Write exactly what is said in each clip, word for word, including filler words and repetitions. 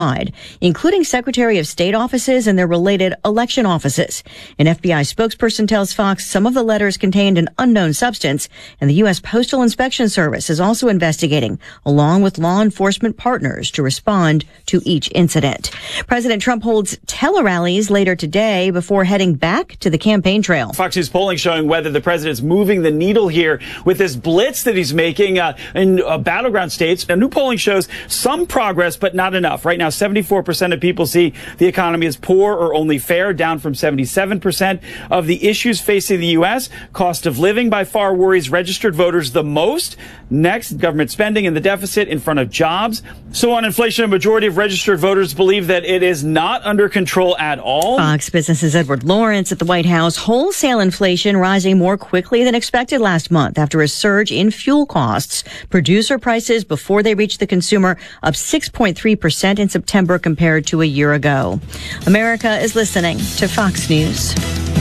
including Secretary of State offices and their related election offices. An F B I spokesperson tells Fox some of the letters contained an unknown substance, and the U S Postal Inspection Service is also investigating, along with law enforcement partners, to respond to each incident. President Trump holds tele-rallies later today before heading back to the campaign trail. Fox News polling showing whether the president's moving the needle here with this blitz that he's making uh, in uh, battleground states. Now, new polling shows some progress, but not enough. Right now, seventy-four percent of people see the economy as poor or only fair, down from seventy-seven percent. Of the issues facing the U S, cost of living by far worries registered voters the most. Next, government spending and the deficit in front of jobs. So on inflation, a majority of registered voters believe that it is not under control at all. Fox Business's Edward Lawrence at the White House. Wholesale inflation rising more quickly than expected last month after a surge in fuel costs. Producer prices before they reach the consumer up six point three percent in September compared to a year ago. America is listening to Fox News.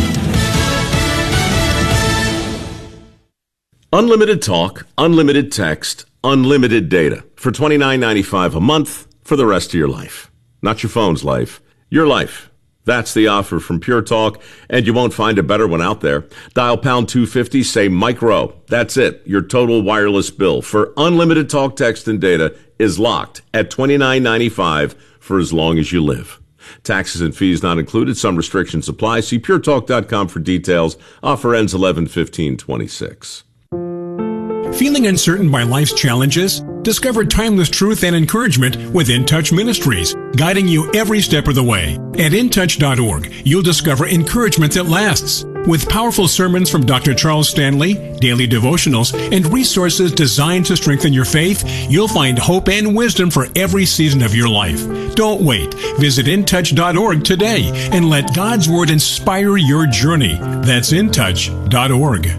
Unlimited talk, unlimited text, unlimited data for twenty-nine ninety-five a month for the rest of your life. Not your phone's life, your life. That's the offer from Pure Talk, and you won't find a better one out there. Dial pound two fifty, say Mike Rowe. That's it. Your total wireless bill for unlimited talk, text, and data is locked at twenty-nine ninety-five for as long as you live. Taxes and fees not included. Some restrictions apply. See pure talk dot com for details. Offer ends eleven fifteen twenty-six. Feeling uncertain by life's challenges? Discover timeless truth and encouragement with In Touch Ministries, guiding you every step of the way. At in touch dot org, you'll discover encouragement that lasts. With powerful sermons from Doctor Charles Stanley, daily devotionals, and resources designed to strengthen your faith, you'll find hope and wisdom for every season of your life. Don't wait. Visit in touch dot org today and let God's Word inspire your journey. That's in touch dot org.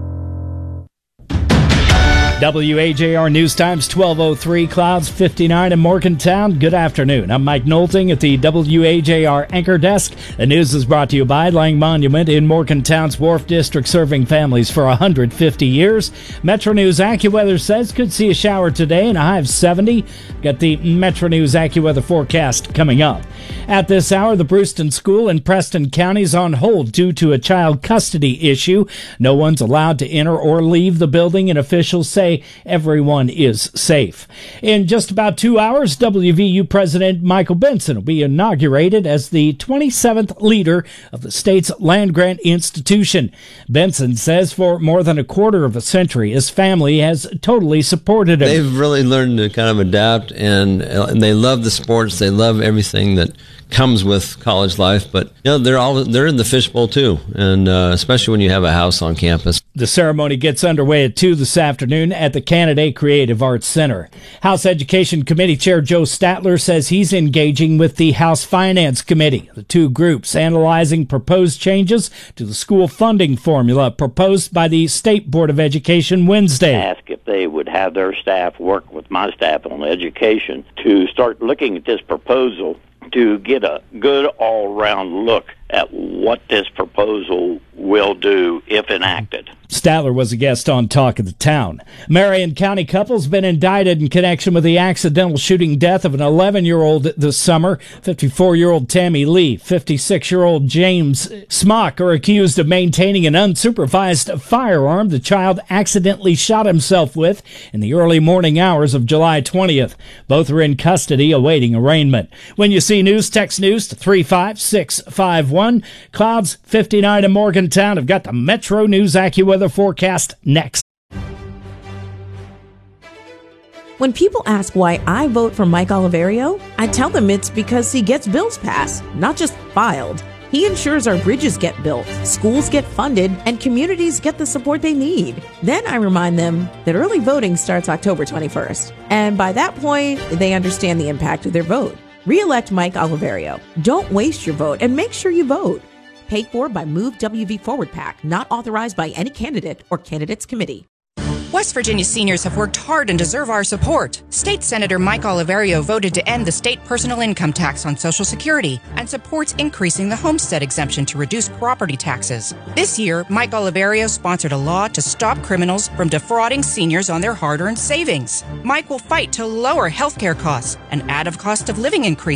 W A J R News Times, twelve oh three, clouds fifty-nine in Morgantown. Good afternoon. I'm Mike Knowlting at the W A J R anchor desk. The news is brought to you by Lang Monument in Morgantown's Wharf District, serving families for one hundred fifty years. Metro News AccuWeather says could see a shower today and a high of seventy. Got the Metro News AccuWeather forecast coming up. At this hour, the Brewston School in Preston County is on hold due to a child custody issue. No one's allowed to enter or leave the building, and officials say everyone is safe. In just about two hours, W V U President Michael Benson will be inaugurated as the twenty-seventh leader of the state's land-grant institution. Benson says for more than a quarter of a century, his family has totally supported him. They've really learned to kind of adapt, and, and they love the sports. They love everything that comes with college life, but you know they're all they're in the fishbowl too, and uh, especially when you have a house on campus. The ceremony gets underway at two this afternoon at the Canada Creative Arts Center. House Education Committee Chair Joe Statler says he's engaging with the House Finance Committee, the two groups analyzing proposed changes to the school funding formula proposed by the State Board of Education Wednesday. Ask if they would have their staff work with my staff on education to start looking at this proposal to get a good all-round look at what this proposal will do if enacted. Statler was a guest on Talk of the Town. Marion County couple's been indicted in connection with the accidental shooting death of an eleven-year-old this summer. fifty-four-year-old Tammy Lee, fifty-six-year-old James Smock are accused of maintaining an unsupervised firearm the child accidentally shot himself with in the early morning hours of July twentieth. Both are in custody awaiting arraignment. When you see news, text news to three five six five one. Clouds fifty-nine in Morgantown. I've got the Metro News AccuWeather forecast next. When people ask why I vote for Mike Oliverio, I tell them it's because he gets bills passed, not just filed. He ensures our bridges get built, schools get funded, and communities get the support they need. Then I remind them that early voting starts October twenty-first. And by that point, they understand the impact of their vote. Re-elect Mike Oliverio. Don't waste your vote and make sure you vote. Paid for by Move W V Forward PAC, not authorized by any candidate or candidates committee. West Virginia seniors have worked hard and deserve our support. State Senator Mike Oliverio voted to end the state personal income tax on Social Security and supports increasing the homestead exemption to reduce property taxes. This year, Mike Oliverio sponsored a law to stop criminals from defrauding seniors on their hard-earned savings. Mike will fight to lower health care costs and add of cost of living increases